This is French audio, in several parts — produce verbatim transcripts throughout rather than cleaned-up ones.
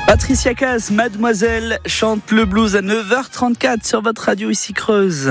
Patricia Cass, Mademoiselle, chante le blues à neuf heures trente-quatre sur votre radio ici Creuse.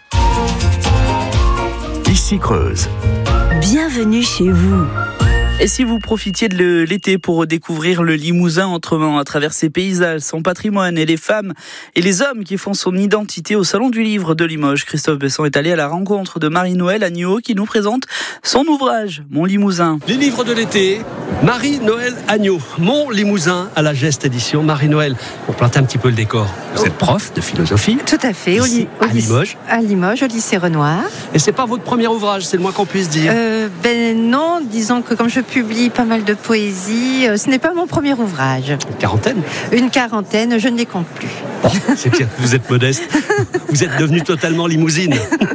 Ici Creuse. Bienvenue chez vous. Et si vous profitiez de l'été pour découvrir le Limousin autrement, à travers ses paysages, son patrimoine et les femmes et les hommes qui font son identité au Salon du Livre de Limoges, Christophe Besson est allé à la rencontre de Marie-Noëlle Agneau qui nous présente son ouvrage, Mon Limousin. Les livres de l'été, Marie-Noëlle Agneau, Mon Limousin à la Geste Édition. Marie-Noëlle, pour planter un petit peu le décor, vous êtes prof de philosophie. Tout à fait, ici, au, li- au à Limoges. À Limoges, au lycée Renoir. Et c'est pas votre premier ouvrage, c'est le moins qu'on puisse dire. Euh, ben non, disons que comme je publie pas mal de poésie, euh, ce n'est pas mon premier ouvrage. Une quarantaine. Une quarantaine, je ne les compte plus. Oh, c'est bien, vous êtes modeste. Vous êtes devenue totalement limousine.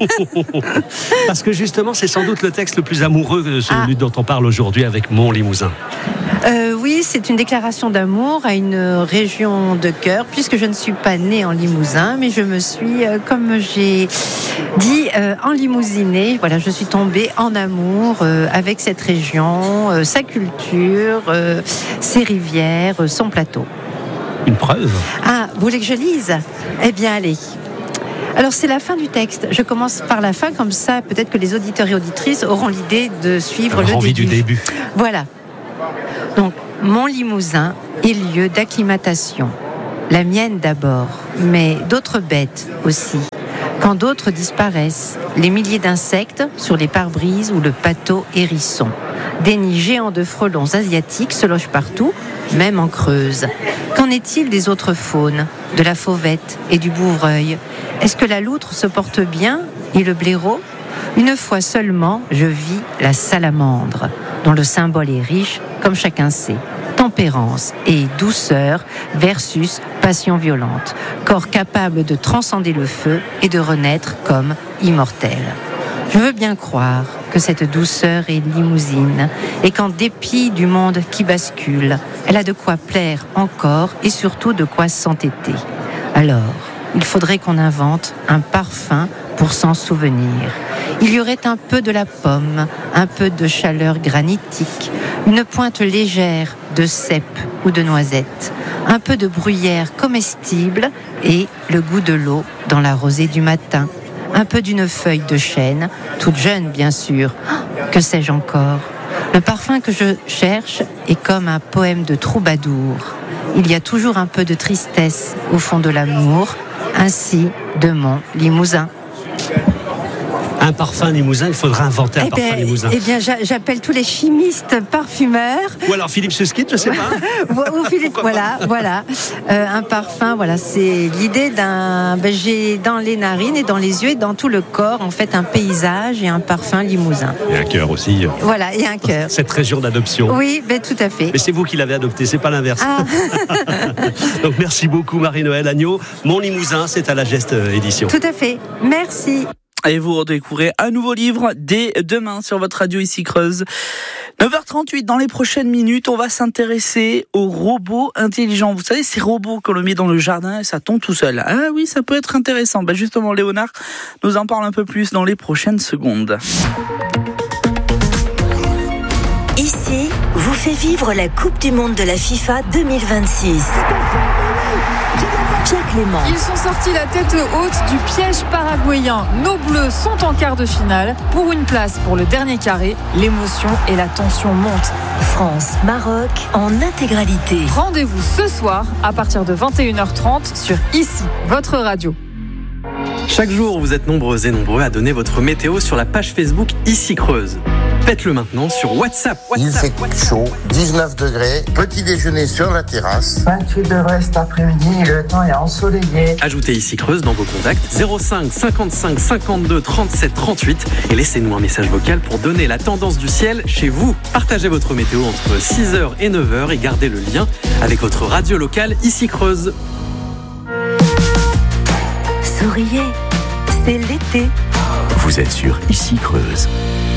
Parce que justement, c'est sans doute le texte le plus amoureux de celui ah. dont on parle aujourd'hui avec Mon Limousin. Euh, oui, c'est une déclaration d'amour à une région de cœur, puisque je ne suis pas née en Limousin, mais je me suis, euh, comme j'ai dit, euh, enlimousinée. Voilà, je suis tombée en amour euh, avec cette région, euh, sa culture, euh, ses rivières, euh, son plateau. Une preuve ? Ah, vous voulez que je lise ? Eh bien, allez. Alors, c'est la fin du texte. Je commence par la fin, comme ça, peut-être que les auditeurs et auditrices auront l'idée de suivre Alors, le envie début. du début. Voilà. Donc, mon Limousin est lieu d'acclimatation. La mienne d'abord, mais d'autres bêtes aussi. Quand d'autres disparaissent, les milliers d'insectes sur les pare-brises ou le pâteau hérisson. Des nids géants de frelons asiatiques se logent partout, même en Creuse. Qu'en est-il des autres faunes, de la fauvette et du bouvreuil ? Est-ce que la loutre se porte bien et le blaireau ? Une fois seulement, je vis la salamandre, dont le symbole est riche, comme chacun sait. Tempérance et douceur versus passion violente. Corps capable de transcender le feu et de renaître comme immortel. Je veux bien croire que cette douceur est limousine et qu'en dépit du monde qui bascule, elle a de quoi plaire encore et surtout de quoi s'entêter. Alors, il faudrait qu'on invente un parfum pour s'en souvenir. Il y aurait un peu de la pomme, un peu de chaleur granitique, une pointe légère de cèpe ou de noisette, un peu de bruyère comestible et le goût de l'eau dans la rosée du matin, un peu d'une feuille de chêne, toute jeune bien sûr, que sais-je encore. Le parfum que je cherche est comme un poème de troubadour. Il y a toujours un peu de tristesse au fond de l'amour, ainsi de mon Limousin. Un parfum limousin, il faudra inventer un eh parfum bien, limousin. Eh bien, j'appelle tous les chimistes parfumeurs. Ou alors Philippe Susskind, je sais pas. ou, ou Philippe, voilà, voilà. Euh, un parfum, voilà, c'est l'idée d'un. Ben, j'ai dans les narines et dans les yeux et dans tout le corps, en fait, un paysage et un parfum limousin. Et un cœur aussi. Voilà, et un cœur. Cette région d'adoption. Oui, ben tout à fait. Mais c'est vous qui l'avez adopté, c'est pas l'inverse. Ah. Donc merci beaucoup Marie-Noëlle Agneau. Mon Limousin, c'est à la Geste Édition. Tout à fait. Merci. Et vous redécouvrez un nouveau livre dès demain sur votre radio ici Creuse. neuf heures trente-huit, dans les prochaines minutes, on va s'intéresser aux robots intelligents. Vous savez, ces robots qu'on le met dans le jardin et ça tombe tout seul. Ah oui, ça peut être intéressant. Ben justement, Léonard nous en parle un peu plus dans les prochaines secondes. Ici, vous fait vivre la Coupe du Monde de la FIFA deux mille vingt-six. Pierre Clément. Ils sont sortis la tête haute du piège paraguayen. Nos Bleus sont en quart de finale pour une place pour le dernier carré. L'émotion et la tension montent. France-Maroc en intégralité. Rendez-vous ce soir à partir de vingt et une heures trente sur Ici, votre radio. Chaque jour, vous êtes nombreux et nombreux à donner votre météo sur la page Facebook Ici Creuse. Faites-le maintenant sur WhatsApp. Il fait chaud, dix-neuf degrés, petit déjeuner sur la terrasse. vingt-huit degrés cet après-midi, le temps est ensoleillé. Ajoutez Ici Creuse dans vos contacts zéro cinq cinquante-cinq cinquante-deux trente-sept trente-huit et laissez-nous un message vocal pour donner la tendance du ciel chez vous. Partagez votre météo entre six heures et neuf heures et gardez le lien avec votre radio locale Ici Creuse. Souriez, c'est l'été. Vous êtes sur Ici Creuse.